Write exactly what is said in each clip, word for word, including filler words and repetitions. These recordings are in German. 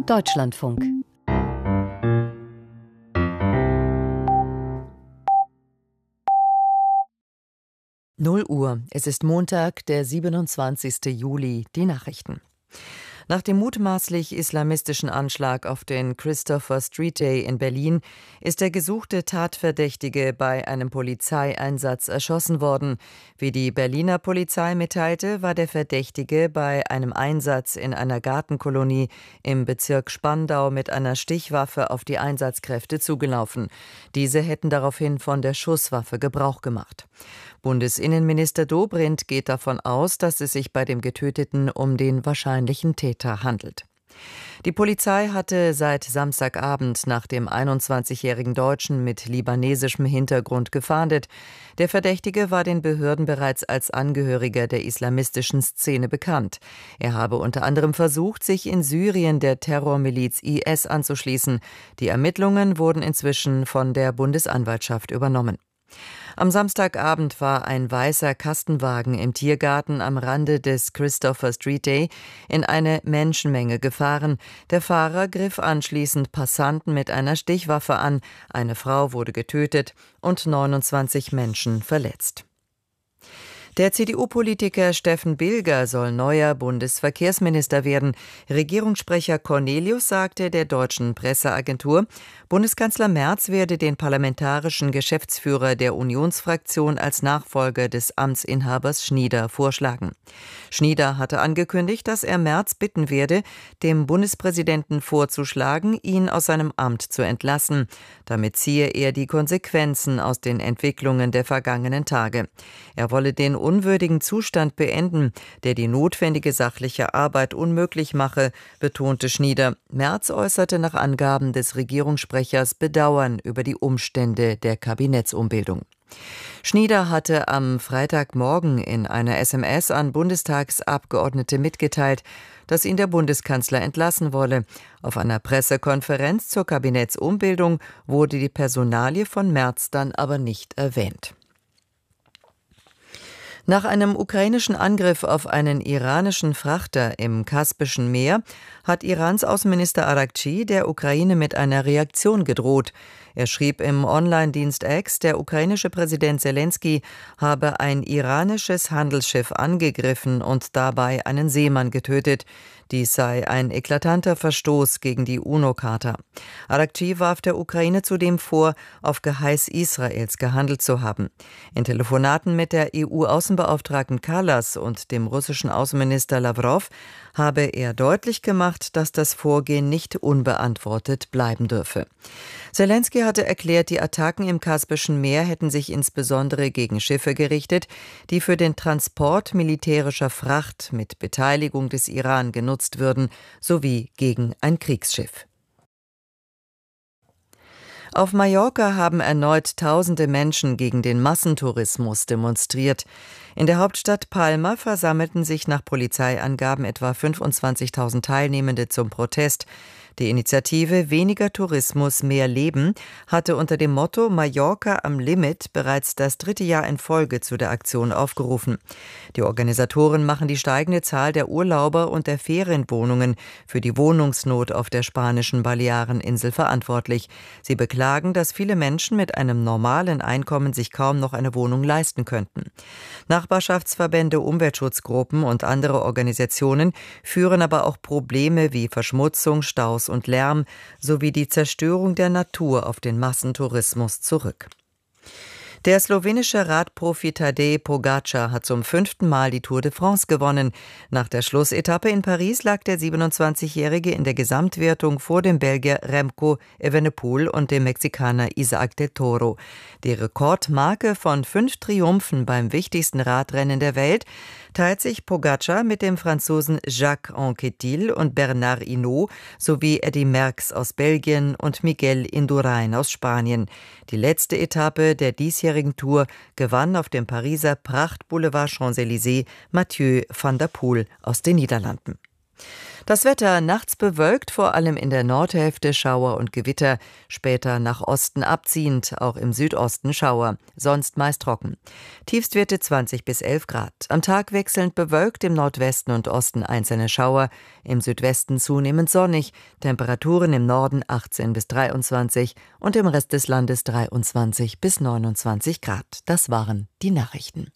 Deutschlandfunk. null Uhr. Es ist Montag, der siebenundzwanzigsten Juli. Die Nachrichten. Nach dem mutmaßlich islamistischen Anschlag auf den Christopher Street Day in Berlin ist der gesuchte Tatverdächtige bei einem Polizeieinsatz erschossen worden. Wie die Berliner Polizei mitteilte, war der Verdächtige bei einem Einsatz in einer Gartenkolonie im Bezirk Spandau mit einer Stichwaffe auf die Einsatzkräfte zugelaufen. Diese hätten daraufhin von der Schusswaffe Gebrauch gemacht. Bundesinnenminister Dobrindt geht davon aus, dass es sich bei dem Getöteten um den wahrscheinlichen Täter handelt. Die Polizei hatte seit Samstagabend nach dem einundzwanzigjährigen Deutschen mit libanesischem Hintergrund gefahndet. Der Verdächtige war den Behörden bereits als Angehöriger der islamistischen Szene bekannt. Er habe unter anderem versucht, sich in Syrien der Terrormiliz I S anzuschließen. Die Ermittlungen wurden inzwischen von der Bundesanwaltschaft übernommen. Am Samstagabend war ein weißer Kastenwagen im Tiergarten am Rande des Christopher Street Day in eine Menschenmenge gefahren. Der Fahrer griff anschließend Passanten mit einer Stichwaffe an. Eine Frau wurde getötet und neunundzwanzig Menschen verletzt. Der C D U-Politiker Steffen Bilger soll neuer Bundesverkehrsminister werden. Regierungssprecher Cornelius sagte der deutschen Presseagentur, Bundeskanzler Merz werde den parlamentarischen Geschäftsführer der Unionsfraktion als Nachfolger des Amtsinhabers Schnieder vorschlagen. Schnieder hatte angekündigt, dass er Merz bitten werde, dem Bundespräsidenten vorzuschlagen, ihn aus seinem Amt zu entlassen. Damit ziehe er die Konsequenzen aus den Entwicklungen der vergangenen Tage. Er wolle den unwürdigen Zustand beenden, der die notwendige sachliche Arbeit unmöglich mache, betonte Schnieder. Merz äußerte nach Angaben des Regierungssprechers Bedauern über die Umstände der Kabinettsumbildung. Schnieder hatte am Freitagmorgen in einer S M S an Bundestagsabgeordnete mitgeteilt, dass ihn der Bundeskanzler entlassen wolle. Auf einer Pressekonferenz zur Kabinettsumbildung wurde die Personalie von Merz dann aber nicht erwähnt. Nach einem ukrainischen Angriff auf einen iranischen Frachter im Kaspischen Meer hat Irans Außenminister Araghchi der Ukraine mit einer Reaktion gedroht. Er schrieb im Online-Dienst X, der ukrainische Präsident Selenskyj habe ein iranisches Handelsschiff angegriffen und dabei einen Seemann getötet. Dies sei ein eklatanter Verstoß gegen die UNO-Charta. Araghchi warf der Ukraine zudem vor, auf Geheiß Israels gehandelt zu haben. In Telefonaten mit der E U-Außenbeauftragten Kallas und dem russischen Außenminister Lawrow habe er deutlich gemacht, dass das Vorgehen nicht unbeantwortet bleiben dürfe. Selenskyj hatte erklärt, die Attacken im Kaspischen Meer hätten sich insbesondere gegen Schiffe gerichtet, die für den Transport militärischer Fracht mit Beteiligung des Iran genutzt würden, sowie gegen ein Kriegsschiff. Auf Mallorca haben erneut tausende Menschen gegen den Massentourismus demonstriert. In der Hauptstadt Palma versammelten sich nach Polizeiangaben etwa fünfundzwanzigtausend Teilnehmende zum Protest. Die Initiative Weniger Tourismus, mehr Leben hatte unter dem Motto Mallorca am Limit bereits das dritte Jahr in Folge zu der Aktion aufgerufen. Die Organisatoren machen die steigende Zahl der Urlauber und der Ferienwohnungen für die Wohnungsnot auf der spanischen Baleareninsel verantwortlich. Sie beklagen, dass viele Menschen mit einem normalen Einkommen sich kaum noch eine Wohnung leisten könnten. Nachbarschaftsverbände, Umweltschutzgruppen und andere Organisationen führen aber auch Probleme wie Verschmutzung, Staus und Lärm sowie die Zerstörung der Natur auf den Massentourismus zurück. Der slowenische Radprofi Tadej Pogačar hat zum fünften Mal die Tour de France gewonnen. Nach der Schlussetappe in Paris lag der siebenundzwanzigjährige in der Gesamtwertung vor dem Belgier Remco Evenepoel und dem Mexikaner Isaac del Toro. Die Rekordmarke von fünf Triumphen beim wichtigsten Radrennen der Welt teilt sich Pogačar mit dem Franzosen Jacques Anquetil und Bernard Hinault sowie Eddy Merckx aus Belgien und Miguel Indurain aus Spanien. Die letzte Etappe der diesjährigen Tour gewann auf dem Pariser Prachtboulevard Champs-Élysées Mathieu van der Poel aus den Niederlanden. Das Wetter nachts bewölkt, vor allem in der Nordhälfte Schauer und Gewitter, später nach Osten abziehend, auch im Südosten Schauer, sonst meist trocken. Tiefstwerte zwanzig bis elf Grad. Am Tag wechselnd bewölkt, im Nordwesten und Osten einzelne Schauer, im Südwesten zunehmend sonnig, Temperaturen im Norden achtzehn bis dreiundzwanzig und im Rest des Landes dreiundzwanzig bis neunundzwanzig Grad. Das waren die Nachrichten.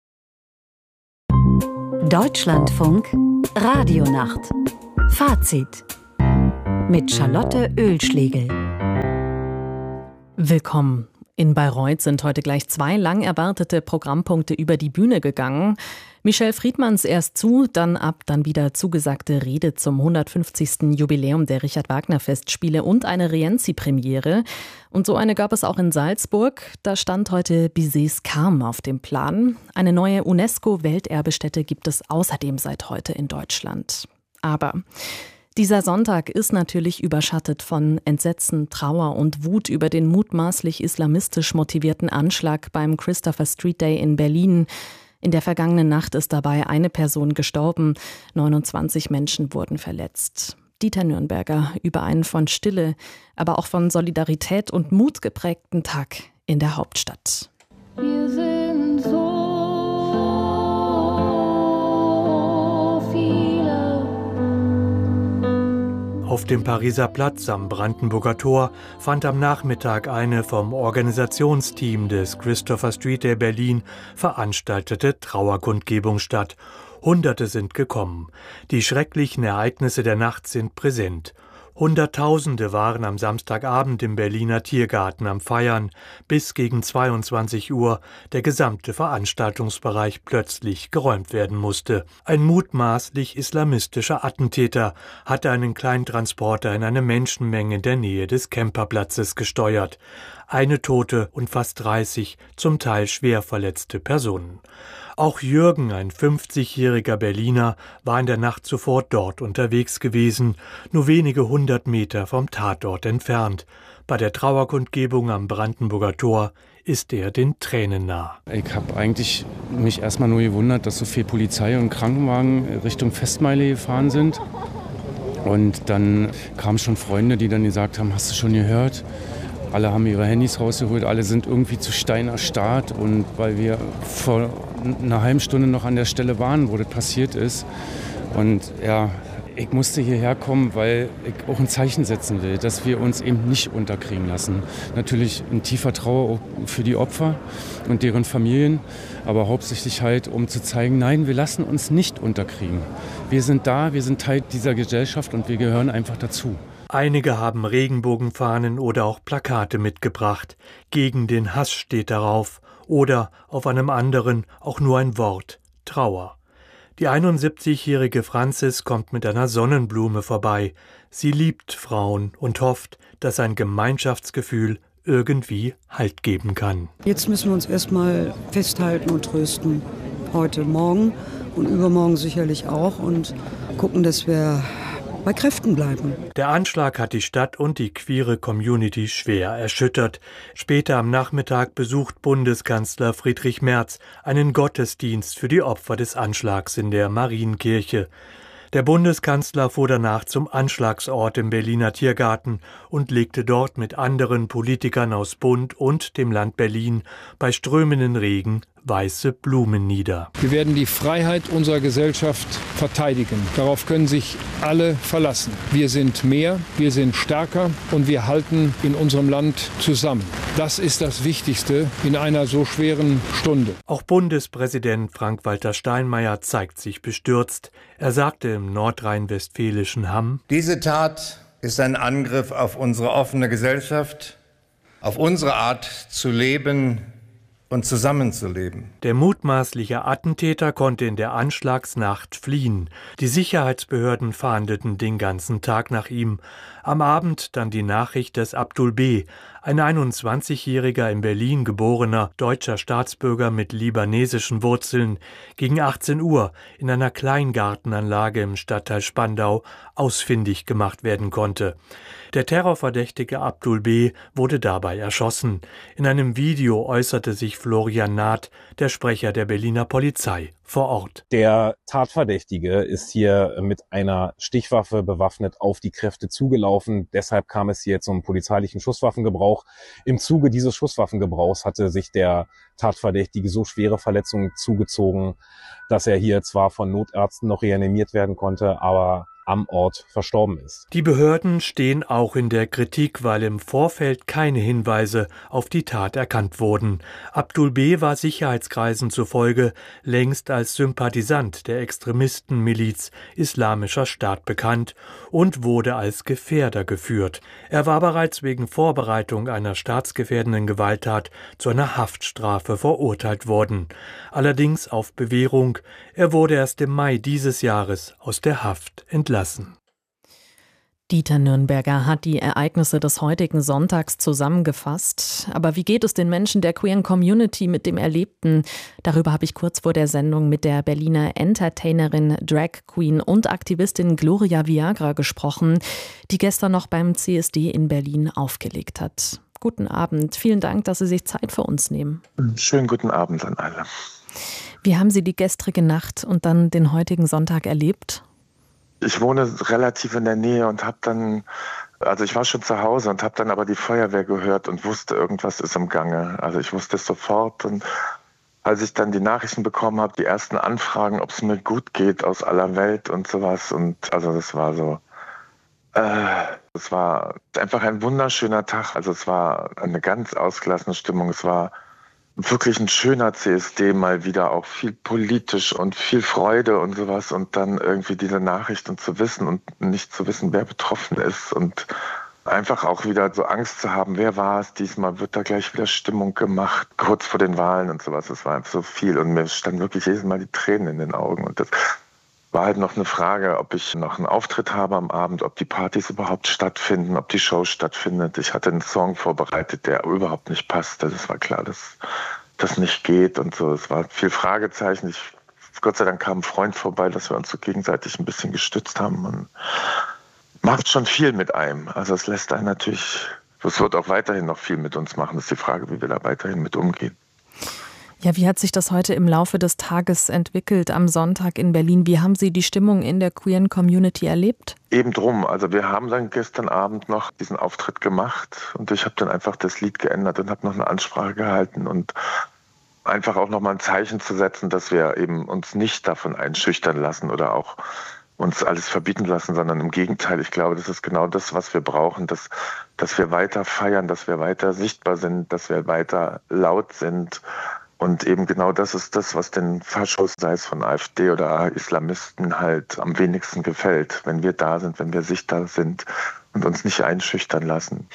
Deutschlandfunk Radionacht. Fazit mit Charlotte Oehlschlegel. Willkommen. In Bayreuth sind heute gleich zwei lang erwartete Programmpunkte über die Bühne gegangen. Michel Friedmanns erst zu, dann ab, dann wieder zugesagte Rede zum hundertfünfzigsten Jubiläum der Richard-Wagner-Festspiele und eine Rienzi-Premiere. Und so eine gab es auch in Salzburg. Da stand heute Bizets Carme auf dem Plan. Eine neue UNESCO-Welterbestätte gibt es außerdem seit heute in Deutschland. Aber dieser Sonntag ist natürlich überschattet von Entsetzen, Trauer und Wut über den mutmaßlich islamistisch motivierten Anschlag beim Christopher Street Day in Berlin. In der vergangenen Nacht ist dabei eine Person gestorben, neunundzwanzig Menschen wurden verletzt. Dieter Nürnberger über einen von Stille, aber auch von Solidarität und Mut geprägten Tag in der Hauptstadt. Wir sind so Auf dem Pariser Platz am Brandenburger Tor fand am Nachmittag eine vom Organisationsteam des Christopher Street Day Berlin veranstaltete Trauerkundgebung statt. Hunderte sind gekommen. Die schrecklichen Ereignisse der Nacht sind präsent. Hunderttausende waren am Samstagabend im Berliner Tiergarten am Feiern, bis gegen zweiundzwanzig Uhr der gesamte Veranstaltungsbereich plötzlich geräumt werden musste. Ein mutmaßlich islamistischer Attentäter hatte einen Kleintransporter in eine Menschenmenge in der Nähe des Camperplatzes gesteuert. Eine Tote und fast dreißig, zum Teil schwer verletzte Personen. Auch Jürgen, ein fünfzigjähriger Berliner, war in der Nacht zuvor dort unterwegs gewesen, nur wenige hundert Meter vom Tatort entfernt. Bei der Trauerkundgebung am Brandenburger Tor ist er den Tränen nah. Ich habe eigentlich mich erstmal nur gewundert, dass so viel Polizei und Krankenwagen Richtung Festmeile gefahren sind. Und dann kamen schon Freunde, die dann gesagt haben, hast du schon gehört? Alle haben ihre Handys rausgeholt, alle sind irgendwie zu Stein erstarrt. Und weil wir vor einer halben Stunde noch an der Stelle waren, wo das passiert ist. Und ja, ich musste hierher kommen, weil ich auch ein Zeichen setzen will, dass wir uns eben nicht unterkriegen lassen. Natürlich ein tiefer Trauer für die Opfer und deren Familien, aber hauptsächlich halt, um zu zeigen, nein, wir lassen uns nicht unterkriegen. Wir sind da, wir sind Teil dieser Gesellschaft und wir gehören einfach dazu. Einige haben Regenbogenfahnen oder auch Plakate mitgebracht. Gegen den Hass steht darauf. Oder auf einem anderen auch nur ein Wort: Trauer. Die einundsiebzigjährige Franzis kommt mit einer Sonnenblume vorbei. Sie liebt Frauen und hofft, dass ein Gemeinschaftsgefühl irgendwie Halt geben kann. Jetzt müssen wir uns erstmal festhalten und trösten. Heute, morgen und übermorgen sicherlich auch. Und gucken, dass wir bei Kräften bleiben. Der Anschlag hat die Stadt und die queere Community schwer erschüttert. Später am Nachmittag besucht Bundeskanzler Friedrich Merz einen Gottesdienst für die Opfer des Anschlags in der Marienkirche. Der Bundeskanzler fuhr danach zum Anschlagsort im Berliner Tiergarten und legte dort mit anderen Politikern aus Bund und dem Land Berlin bei strömenden Regen weiße Blumen nieder. Wir werden die Freiheit unserer Gesellschaft verteidigen. Darauf können sich alle verlassen. Wir sind mehr, wir sind stärker und wir halten in unserem Land zusammen. Das ist das Wichtigste in einer so schweren Stunde. Auch Bundespräsident Frank-Walter Steinmeier zeigt sich bestürzt. Er sagte im nordrhein-westfälischen Hamm: Diese Tat ist ein Angriff auf unsere offene Gesellschaft, auf unsere Art zu leben und zusammenzuleben. Der mutmaßliche Attentäter konnte in der Anschlagsnacht fliehen. Die Sicherheitsbehörden fahndeten den ganzen Tag nach ihm. Am Abend dann die Nachricht, dass Abdul B., ein einundzwanzigjähriger in Berlin geborener deutscher Staatsbürger mit libanesischen Wurzeln, gegen achtzehn Uhr in einer Kleingartenanlage im Stadtteil Spandau ausfindig gemacht werden konnte. Der terrorverdächtige Abdul B. wurde dabei erschossen. In einem Video äußerte sich Florian Naht, der Sprecher der Berliner Polizei, vor Ort. Der Tatverdächtige ist hier mit einer Stichwaffe bewaffnet auf die Kräfte zugelaufen. Deshalb kam es hier zum polizeilichen Schusswaffengebrauch. Im Zuge dieses Schusswaffengebrauchs hatte sich der Tatverdächtige so schwere Verletzungen zugezogen, dass er hier zwar von Notärzten noch reanimiert werden konnte, aber am Ort verstorben ist. Die Behörden stehen auch in der Kritik, weil im Vorfeld keine Hinweise auf die Tat erkannt wurden. Abdul B. war Sicherheitskreisen zufolge längst als Sympathisant der Extremistenmiliz Islamischer Staat bekannt und wurde als Gefährder geführt. Er war bereits wegen Vorbereitung einer staatsgefährdenden Gewalttat zu einer Haftstrafe verurteilt worden. Allerdings auf Bewährung. Er wurde erst im Mai dieses Jahres aus der Haft entlassen. Lassen. Dieter Nürnberger hat die Ereignisse des heutigen Sonntags zusammengefasst. Aber wie geht es den Menschen der queeren Community mit dem Erlebten? Darüber habe ich kurz vor der Sendung mit der Berliner Entertainerin, Drag Queen und Aktivistin Gloria Viagra gesprochen, die gestern noch beim C S D in Berlin aufgelegt hat. Guten Abend. Vielen Dank, dass Sie sich Zeit für uns nehmen. Schönen guten Abend an alle. Wie haben Sie die gestrige Nacht und dann den heutigen Sonntag erlebt? Ich wohne relativ in der Nähe und habe dann, also ich war schon zu Hause und habe dann aber die Feuerwehr gehört und wusste, irgendwas ist im Gange. Also ich wusste es sofort und als ich dann die Nachrichten bekommen habe, die ersten Anfragen, ob es mir gut geht aus aller Welt und sowas und also das war so, äh, es war einfach ein wunderschöner Tag. Also es war eine ganz ausgelassene Stimmung. Es war wirklich ein schöner C S D, mal wieder auch viel politisch und viel Freude und sowas und dann irgendwie diese Nachrichten zu wissen und nicht zu wissen, wer betroffen ist und einfach auch wieder so Angst zu haben, wer war es diesmal, wird da gleich wieder Stimmung gemacht, kurz vor den Wahlen und sowas. Es war einfach so viel und mir standen wirklich jedes Mal die Tränen in den Augen und das war halt noch eine Frage, ob ich noch einen Auftritt habe am Abend, ob die Partys überhaupt stattfinden, ob die Show stattfindet. Ich hatte einen Song vorbereitet, der überhaupt nicht passte. Das war klar, dass das nicht geht und so. Es war viel Fragezeichen. Ich, Gott sei Dank kam ein Freund vorbei, dass wir uns so gegenseitig ein bisschen gestützt haben. Man macht schon viel mit einem. Also es lässt einen natürlich, es wird auch weiterhin noch viel mit uns machen. Das ist die Frage, wie wir da weiterhin mit umgehen. Ja, wie hat sich das heute im Laufe des Tages entwickelt am Sonntag in Berlin? Wie haben Sie die Stimmung in der queeren Community erlebt? Eben drum. Also wir haben dann gestern Abend noch diesen Auftritt gemacht und ich habe dann einfach das Lied geändert und habe noch eine Ansprache gehalten und einfach auch nochmal ein Zeichen zu setzen, dass wir eben uns nicht davon einschüchtern lassen oder auch uns alles verbieten lassen, sondern im Gegenteil. Ich glaube, das ist genau das, was wir brauchen, dass, dass wir weiter feiern, dass wir weiter sichtbar sind, dass wir weiter laut sind. Und eben genau das ist das, was den Faschos, sei es von AfD oder Islamisten, halt am wenigsten gefällt. Wenn wir da sind, wenn wir sichtbar sind und uns nicht einschüchtern lassen.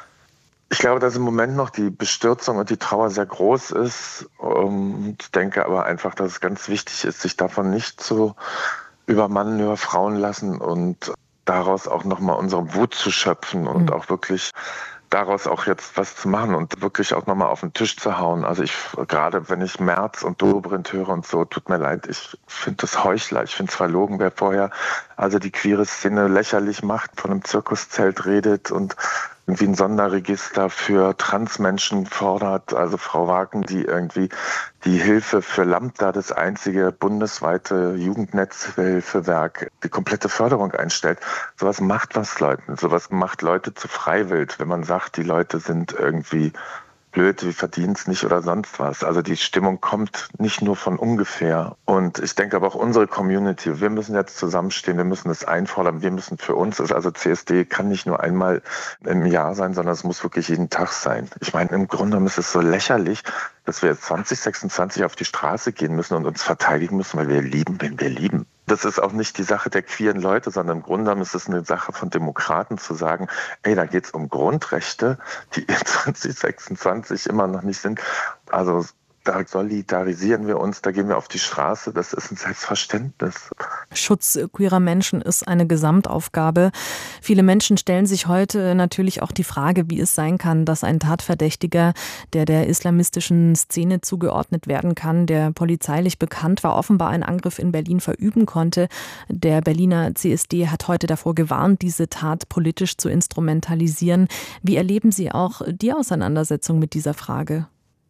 Ich glaube, dass im Moment noch die Bestürzung und die Trauer sehr groß ist. Und ich denke aber einfach, dass es ganz wichtig ist, sich davon nicht zu übermannen, überfrauen lassen und daraus auch nochmal unsere Wut zu schöpfen und mhm. auch wirklich daraus auch jetzt was zu machen und wirklich auch nochmal auf den Tisch zu hauen. Also ich, gerade wenn ich Merz und Dobrindt höre und so, tut mir leid, ich finde das Heuchler, ich finde es verlogen, wer vorher also die queere Szene lächerlich macht, von einem Zirkuszelt redet und irgendwie ein Sonderregister für Transmenschen fordert, also Frau Wagen, die irgendwie die Hilfe für Lambda, das einzige bundesweite Jugendnetzhilfewerk, die komplette Förderung einstellt. Sowas macht was Leuten, sowas macht Leute zu freiwillig, wenn man sagt, die Leute sind irgendwie blöd, wir verdienen es nicht oder sonst was. Also die Stimmung kommt nicht nur von ungefähr. Und ich denke aber auch unsere Community, wir müssen jetzt zusammenstehen, wir müssen das einfordern, wir müssen für uns, also C S D kann nicht nur einmal im Jahr sein, sondern es muss wirklich jeden Tag sein. Ich meine, im Grunde genommen ist es so lächerlich, dass wir jetzt zwanzig sechsundzwanzig auf die Straße gehen müssen und uns verteidigen müssen, weil wir lieben, wenn wir lieben. Das ist auch nicht die Sache der queeren Leute, sondern im Grunde genommen ist es eine Sache von Demokraten zu sagen, ey, da geht es um Grundrechte, die in zwanzig sechsundzwanzig immer noch nicht sind. Also da solidarisieren wir uns, da gehen wir auf die Straße, das ist ein Selbstverständnis. Schutz queerer Menschen ist eine Gesamtaufgabe. Viele Menschen stellen sich heute natürlich auch die Frage, wie es sein kann, dass ein Tatverdächtiger, der der islamistischen Szene zugeordnet werden kann, der polizeilich bekannt war, offenbar einen Angriff in Berlin verüben konnte. Der Berliner C S D hat heute davor gewarnt, diese Tat politisch zu instrumentalisieren. Wie erleben Sie auch die Auseinandersetzung mit dieser Frage?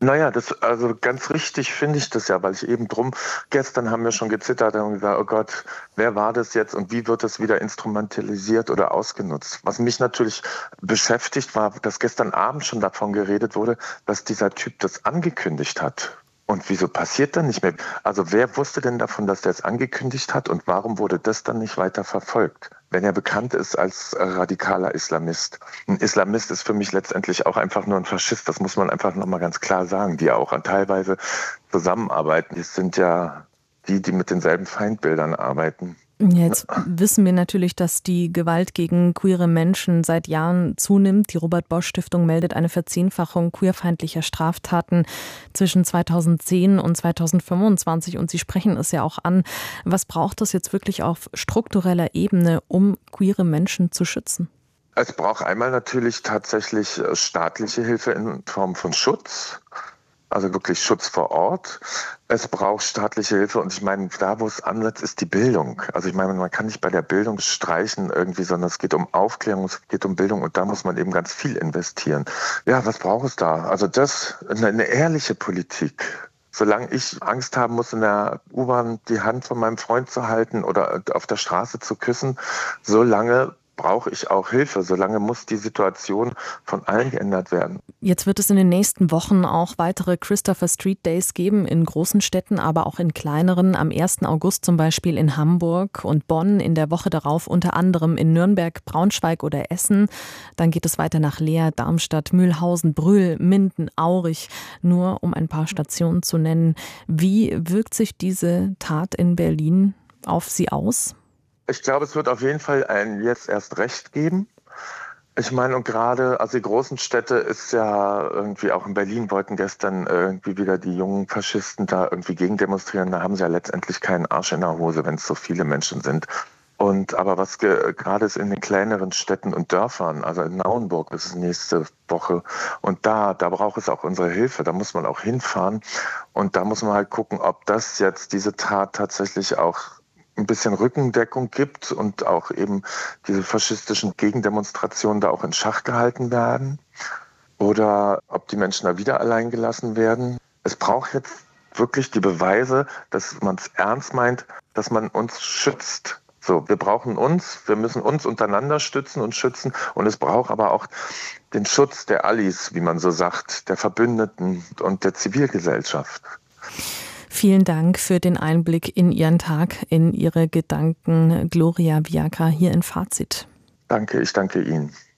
Naja, das, also ganz richtig finde ich das ja, weil ich eben drum, gestern haben wir schon gezittert und gesagt, oh Gott, wer war das jetzt und wie wird das wieder instrumentalisiert oder ausgenutzt? Was mich natürlich beschäftigt war, dass gestern Abend schon davon geredet wurde, dass dieser Typ das angekündigt hat. Und wieso passiert dann nicht mehr? Also wer wusste denn davon, dass der es angekündigt hat und warum wurde das dann nicht weiter verfolgt? Wenn er bekannt ist als radikaler Islamist. Ein Islamist ist für mich letztendlich auch einfach nur ein Faschist, das muss man einfach nochmal ganz klar sagen, die auch teilweise zusammenarbeiten. Das sind ja die, die mit denselben Feindbildern arbeiten. Jetzt wissen wir natürlich, dass die Gewalt gegen queere Menschen seit Jahren zunimmt. Die Robert-Bosch-Stiftung meldet eine Verzehnfachung queerfeindlicher Straftaten zwischen zweitausendzehn und zweitausendfünfundzwanzig und Sie sprechen es ja auch an. Was braucht es jetzt wirklich auf struktureller Ebene, um queere Menschen zu schützen? Es braucht einmal natürlich tatsächlich staatliche Hilfe in Form von Schutz. Also wirklich Schutz vor Ort. Es braucht staatliche Hilfe und ich meine, da wo es ansetzt, ist die Bildung. Also ich meine, man kann nicht bei der Bildung streichen irgendwie, sondern es geht um Aufklärung, es geht um Bildung und da muss man eben ganz viel investieren. Ja, was braucht es da? Also das, eine, eine ehrliche Politik. Solange ich Angst haben muss, in der U-Bahn die Hand von meinem Freund zu halten oder auf der Straße zu küssen, solange brauche ich auch Hilfe. Solange muss die Situation von allen geändert werden. Jetzt wird es in den nächsten Wochen auch weitere Christopher Street Days geben, in großen Städten, aber auch in kleineren. Am ersten August zum Beispiel in Hamburg und Bonn, in der Woche darauf unter anderem in Nürnberg, Braunschweig oder Essen. Dann geht es weiter nach Leer, Darmstadt, Mühlhausen, Brühl, Minden, Aurich, nur um ein paar Stationen zu nennen. Wie wirkt sich diese Tat in Berlin auf Sie aus? Ich glaube, es wird auf jeden Fall ein jetzt erst Recht geben. Ich meine, und gerade, also die großen Städte ist ja irgendwie, auch in Berlin wollten gestern irgendwie wieder die jungen Faschisten da irgendwie gegen demonstrieren. Da haben sie ja letztendlich keinen Arsch in der Hose, wenn es so viele Menschen sind. Und aber was ge, gerade ist in den kleineren Städten und Dörfern, also in Nauenburg, das ist nächste Woche. Und da, da braucht es auch unsere Hilfe. Da muss man auch hinfahren. Und da muss man halt gucken, ob das jetzt diese Tat tatsächlich auch ein bisschen Rückendeckung gibt und auch eben diese faschistischen Gegendemonstrationen da auch in Schach gehalten werden oder ob die Menschen da wieder allein gelassen werden. Es braucht jetzt wirklich die Beweise, dass man es ernst meint, dass man uns schützt. So, wir brauchen uns, wir müssen uns untereinander stützen und schützen und es braucht aber auch den Schutz der Allies, wie man so sagt, der Verbündeten und der Zivilgesellschaft. Vielen Dank für den Einblick in Ihren Tag, in Ihre Gedanken. Gloria Viagra hier in Fazit. Danke, ich danke Ihnen.